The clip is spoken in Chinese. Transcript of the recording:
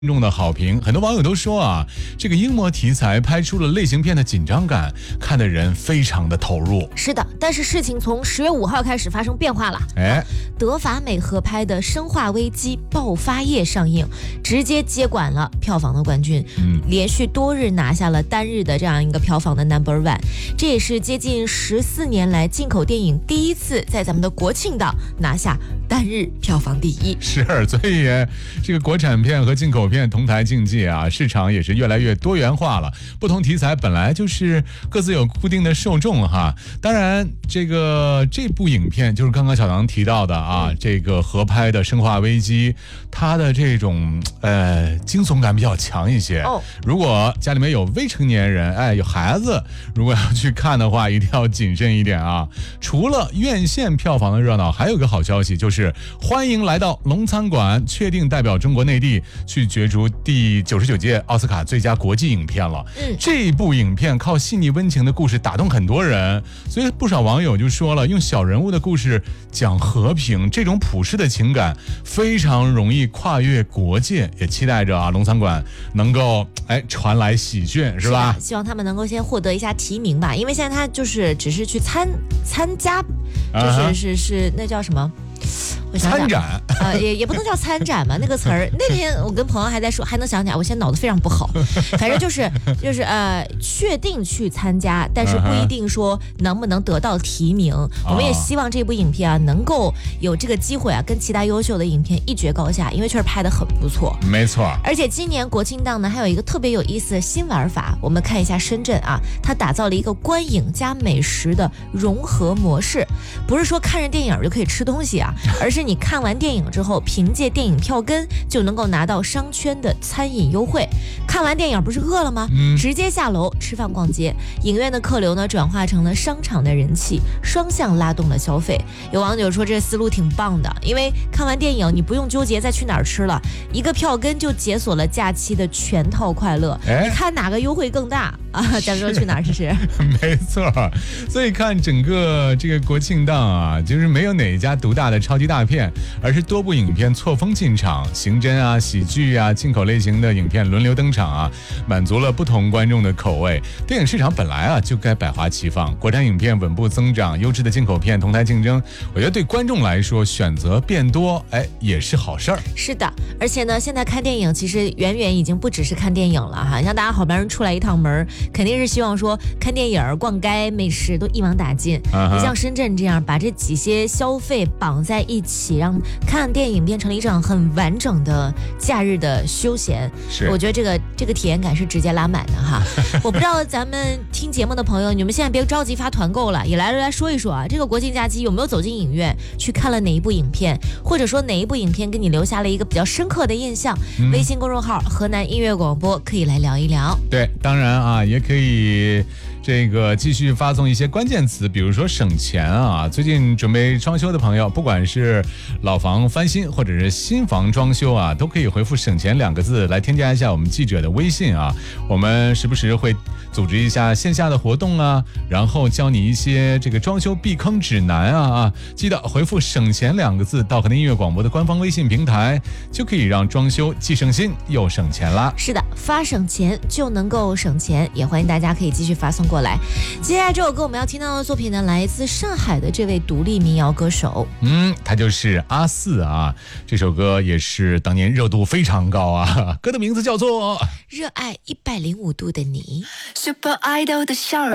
众的好评，很多网友都说啊，这个英模题材拍出了类型片的紧张感，看的人非常的投入。 是的，但是事情从10月5号开始发生变化了。德法美合拍的《生化危机：爆发夜》上映，直接接管了票房的冠军，连续多日拿下了单日的这样一个票房的 No.1，这也是接近14年来进口电影第一次在咱们的国庆档拿下单日票房第一。 是，所以这个国产片和进口片同台竞技啊，市场也是越来越多元化了。不同题材本来就是各自有固定的受众哈。当然，这部影片就是刚刚小唐提到的啊，这个合拍的《生化危机》，它的这种惊悚感比较强一些。如果家里面有未成年人，有孩子，如果要去看的话，一定要谨慎一点啊。除了院线票房的热闹，还有个好消息，就是欢迎来到龙餐馆，确定代表中国内地去角逐第99届奥斯卡最佳国际影片了。这部影片靠细腻温情的故事打动很多人，所以不少网友就说了，用小人物的故事讲和平，这种普世的情感非常容易跨越国界，也期待着龙餐馆能够传来喜讯，是吧？ 希望他们能够先获得一下提名吧，因为现在他就是只是去参加，就是那叫什么？ 参展也不能叫参展吧，那个词儿。那天我跟朋友还在说，还能想起来，我现在脑子非常不好。反正就是确定去参加，但是不一定说能不能得到提名。我们也希望这部影片啊，能够有这个机会啊，跟其他优秀的影片一决高下，因为确实拍得很不错。 没错。而且今年国庆档呢，还有一个特别有意思的新玩法，我们看一下深圳啊，它打造了一个观影加美食的融合模式，不是说看着电影就可以吃东西啊，而是你看完电影之后，凭借电影票根就能够拿到商圈的餐饮优惠。看完电影不是饿了吗？直接下楼吃饭逛街。影院的客流呢，转化成了商场的人气，双向拉动了消费。有网友说这思路挺棒的，因为看完电影你不用纠结再去哪儿吃了，一个票根就解锁了假期的全套快乐。你看哪个优惠更大啊？咱说去哪儿吃？ 没错，所以看整个这个国庆档啊，就是没有哪一家独大的超级大片，而是多部影片错峰进场，刑侦啊、喜剧啊、进口类型的影片轮流登场啊，满足了不同观众的口味。电影市场本来啊就该百花齐放，国产影片稳步增长，优质的进口片同台竞争，我觉得对观众来说选择变多，也是好事儿。 是的，而且呢，现在看电影其实远远已经不只是看电影了哈，像大家好不容易出来一趟门，肯定是希望说看电影、逛街、美食都一网打尽。你像深圳这样把这几些消费绑在一起，让看电影变成了一场很完整的假日的休闲，我觉得这个体验感是直接拉满的哈。我不知道咱们听节目的朋友，你们现在别着急发团购了，也来说一说啊，这个国庆假期有没有走进影院去看了哪一部影片，或者说哪一部影片给你留下了一个比较深刻的印象？微信公众号河南音乐广播可以来聊一聊。 对，当然啊，也可以这个继续发送一些关键词，比如说省钱啊。最近准备装修的朋友，不管是老房翻新或者是新房装修啊，都可以回复省钱2个字来添加一下我们记者的微信啊。我们时不时会组织一下线下的活动啊，然后教你一些这个装修避坑指南啊。记得回复省钱2个字到河南音乐广播的官方微信平台，就可以让装修既省心又省钱啦。 是的，发省钱就能够省钱，也欢迎大家可以继续发送过来。接下来这首歌我们要听到的作品呢，来自上海的这位独立民谣歌手， 他就是阿四啊。这首歌也是当年热度非常高啊，歌的名字叫做《 热爱105度的你》。 Super Idol 的笑容。